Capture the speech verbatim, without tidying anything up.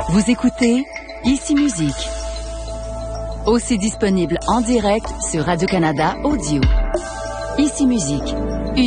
Vous écoutez Ici Musique. Aussi disponible en direct sur Radio-Canada Audio. Ici Musique.